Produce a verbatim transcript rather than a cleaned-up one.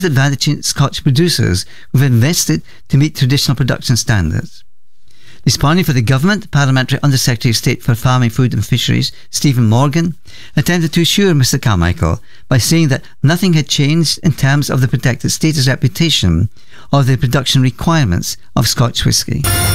advantaging Scotch producers who have invested to meet traditional production standards. Responding for the government, Parliamentary Under-Secretary of State for Farming, Food and Fisheries, Stephen Morgan, attempted to assure Mr Carmichael by saying that nothing had changed in terms of the protected status reputation or the production requirements of Scotch whisky.